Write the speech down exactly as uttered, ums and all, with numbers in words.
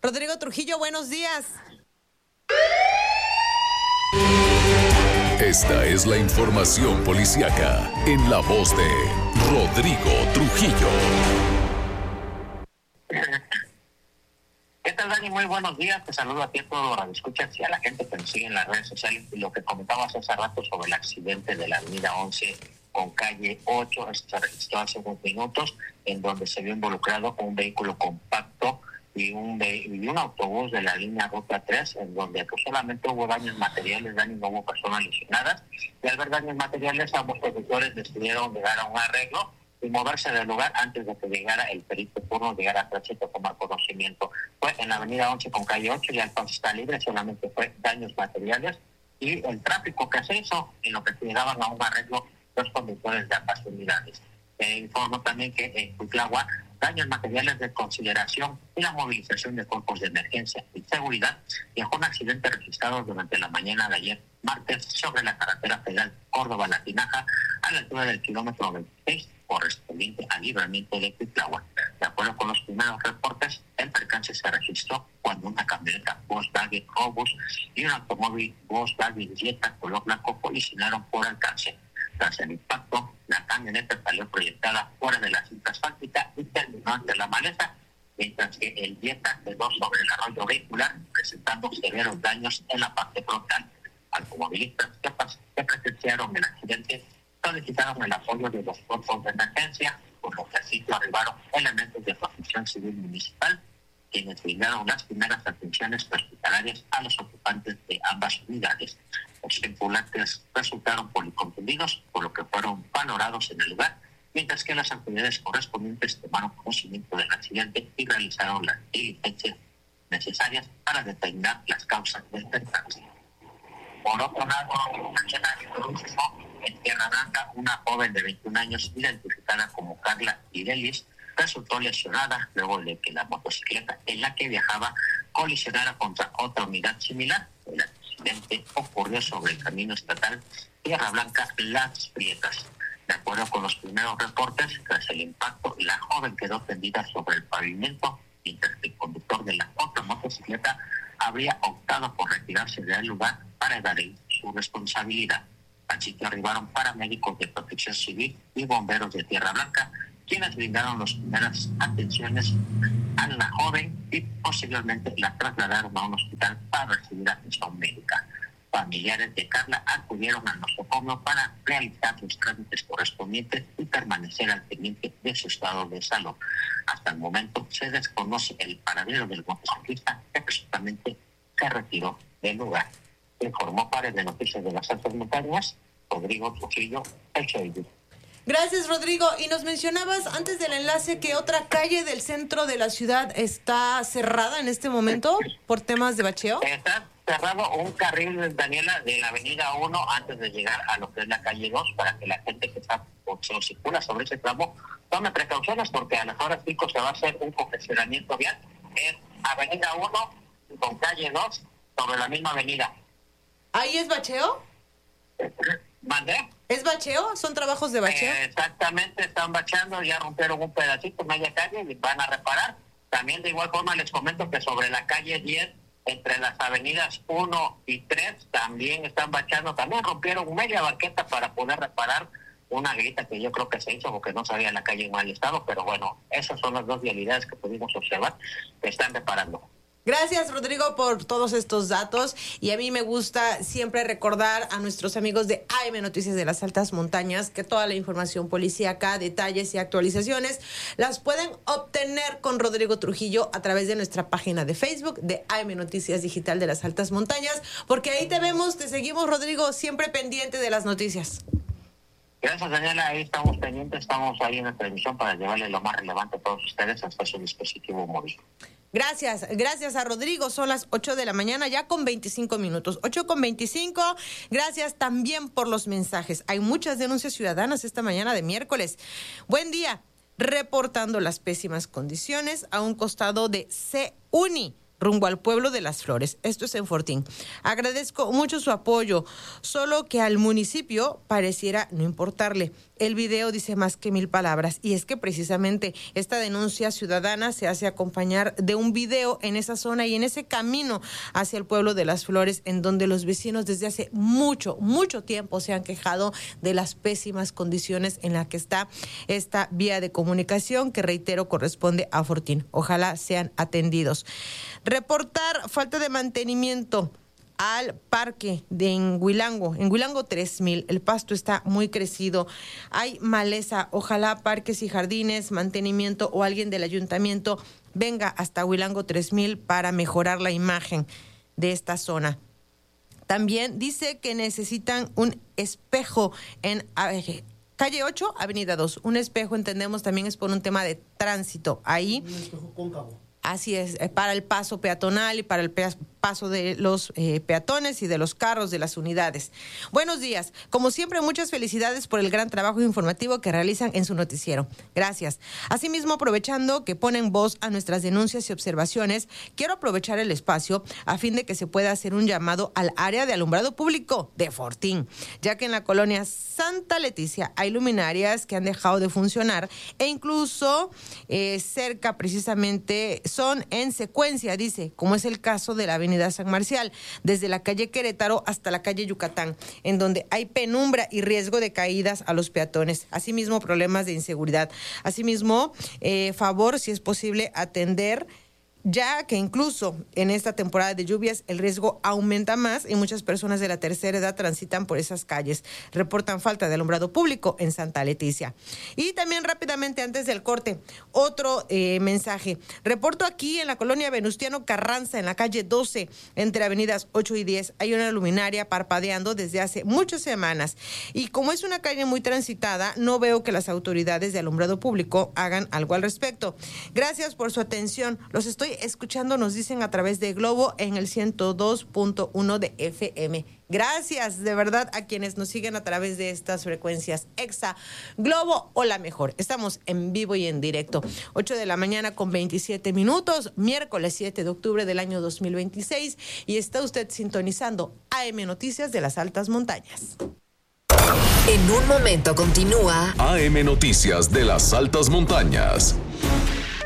Rodrigo Trujillo, buenos días. Esta es la información policíaca en la voz de Rodrigo Trujillo. ¿Qué tal, Dani? Muy buenos días. Te saludo a ti, a todos los radioescuchas y a la gente que nos sigue en las redes sociales. Y lo que comentabas hace rato sobre el accidente de la avenida once con calle ocho, esto se registró hace unos minutos, en donde se vio involucrado un vehículo compacto y un, ve- y un autobús de la línea Ruta tres, en donde pues, solamente hubo daños materiales, Dani, no hubo personas lesionadas. Y al ver daños materiales, ambos conductores decidieron llegar a un arreglo y moverse del lugar antes de que llegara el perito turno, llegara a tránsito a tomar conocimiento. Fue en la avenida once con calle ocho, ya el paso está libre, solamente fue daños materiales y el tráfico que se hizo en lo que se llegaban a un arreglo los conductores de ambas unidades. Eh, informo también que en Cuitlagua, daños materiales de consideración y la movilización de cuerpos de emergencia y seguridad dejó un accidente registrado durante la mañana de ayer, martes, sobre la carretera federal Córdoba-La Tinaja, a la altura del kilómetro veintiséis, correspondiente al libramiento de Cuitlagua. De acuerdo con los primeros reportes, el percance se registró cuando una camioneta Volkswagen Robus y un automóvil Volkswagen Jetta color blanco colisionaron por alcance. Tras el impacto, la camioneta salió proyectada fuera de la cinta asfáltica y terminó ante la maleza, mientras que el Jetta quedó sobre el arroyo vehicular, presentando severos daños en la parte frontal. Automovilistas que, pas- que presenciaron el accidente solicitaron el apoyo de los cuerpos de emergencia, por lo que al sitio arribaron elementos de protección civil municipal, quienes brindaron las primeras atenciones hospitalarias a los ocupantes de ambas unidades. Los tripulantes resultaron policontundidos, por lo que fueron valorados en el lugar, mientras que las autoridades correspondientes tomaron conocimiento del accidente y realizaron las diligencias necesarias para determinar las causas del percance. Por otro lado, en Tierra Blanca, una joven de veintiún años, identificada como Carla Irelis, resultó lesionada luego de que la motocicleta en la que viajaba colisionara contra otra unidad similar. El accidente ocurrió sobre el camino estatal Tierra Blanca Las Prietas. De acuerdo con los primeros reportes, tras el impacto, la joven quedó tendida sobre el pavimento, mientras que el conductor de la otra motocicleta habría optado por retirarse del lugar para evadir su responsabilidad. Al sitio arribaron paramédicos de Protección Civil y bomberos de Tierra Blanca, quienes brindaron las primeras atenciones a la joven y posteriormente la trasladaron a un hospital para recibir atención médica. Familiares de Carla acudieron al nosocomio para realizar los trámites correspondientes y permanecer al pendiente de su estado de salud. Hasta el momento se desconoce el paradero del motociclista que presuntamente se retiró del lugar. Informó para de Noticias de las Altas Montañas, Rodrigo Trujillo, el Show. Gracias, Rodrigo. Y nos mencionabas antes del enlace que otra calle del centro de la ciudad está cerrada en este momento por temas de bacheo. Está cerrado un carril, Daniela, de la avenida uno antes de llegar a lo que es la calle dos, para que la gente que está o circula sobre ese tramo tome precauciones, porque a las horas pico se va a hacer un congestionamiento vial en avenida uno con calle dos sobre la misma avenida. ¿Ahí es bacheo? ¿Mandé? ¿Es bacheo? ¿Son trabajos de bacheo? Eh, exactamente, están bacheando, ya rompieron un pedacito, media calle, y van a reparar. También de igual forma les comento que sobre la calle diez, entre las avenidas uno y tres, también están bacheando, también rompieron media banqueta para poder reparar una grita que yo creo que se hizo porque no sabía la calle en mal estado, pero bueno, esas son las dos vialidades que pudimos observar que están reparando. Gracias, Rodrigo, por todos estos datos. Y a mí me gusta siempre recordar a nuestros amigos de A M Noticias de las Altas Montañas que toda la información policíaca, detalles y actualizaciones las pueden obtener con Rodrigo Trujillo a través de nuestra página de Facebook de A M Noticias Digital de las Altas Montañas, porque ahí te vemos, te seguimos, Rodrigo, siempre pendiente de las noticias. Gracias, Daniela. Ahí estamos pendientes, estamos ahí en la transmisión para llevarle lo más relevante a todos ustedes hasta su dispositivo móvil. Gracias, gracias a Rodrigo. Son las ocho de la mañana, ya con veinticinco minutos. ocho con veinticinco. Gracias también por los mensajes. Hay muchas denuncias ciudadanas esta mañana de miércoles. Buen día. Reportando las pésimas condiciones a un costado de C U N I rumbo al pueblo de Las Flores. Esto es en Fortín. Agradezco mucho su apoyo, solo que al municipio pareciera no importarle. El video dice más que mil palabras, y es que precisamente esta denuncia ciudadana se hace acompañar de un video en esa zona y en ese camino hacia el pueblo de Las Flores, en donde los vecinos desde hace mucho, mucho tiempo se han quejado de las pésimas condiciones en las que está esta vía de comunicación, que reitero corresponde a Fortín. Ojalá sean atendidos. Reportar falta de mantenimiento al parque de en Huilango, en Huilango tres mil, el pasto está muy crecido, hay maleza, ojalá Parques y Jardines, mantenimiento o alguien del ayuntamiento venga hasta Huilango tres mil para mejorar la imagen de esta zona. También dice que necesitan un espejo en eh, calle ocho, avenida dos, un espejo, entendemos también es por un tema de tránsito, ahí. Un espejo cóncavo. Así es, para el paso peatonal y para el paso de los eh, peatones y de los carros de las unidades. Buenos días. Como siempre, muchas felicidades por el gran trabajo informativo que realizan en su noticiero. Gracias. Asimismo, aprovechando que ponen voz a nuestras denuncias y observaciones, quiero aprovechar el espacio a fin de que se pueda hacer un llamado al área de alumbrado público de Fortín, ya que en la colonia Santa Leticia hay luminarias que han dejado de funcionar e incluso eh, cerca precisamente son en secuencia, dice, como es el caso de la avenida San Marcial, desde la calle Querétaro hasta la calle Yucatán, en donde hay penumbra y riesgo de caídas a los peatones. Asimismo, problemas de inseguridad. Asimismo, eh, favor, si es posible, atender, ya que incluso en esta temporada de lluvias el riesgo aumenta más y muchas personas de la tercera edad transitan por esas calles. Reportan falta de alumbrado público en Santa Leticia. Y también rápidamente antes del corte, otro eh, mensaje. Reporto aquí en la colonia Venustiano Carranza, en la calle doce, entre avenidas ocho y diez, hay una luminaria parpadeando desde hace muchas semanas. Y como es una calle muy transitada, no veo que las autoridades de alumbrado público hagan algo al respecto. Gracias por su atención. Los estoy escuchando, nos dicen a través de Globo en el ciento dos punto uno de F M. Gracias de verdad a quienes nos siguen a través de estas frecuencias Exa, Globo o la mejor. Estamos en vivo y en directo. ocho de la mañana con veintisiete minutos, miércoles siete de octubre del año dos mil veintiséis, y está usted sintonizando A M Noticias de las Altas Montañas. En un momento continúa A M Noticias de las Altas Montañas.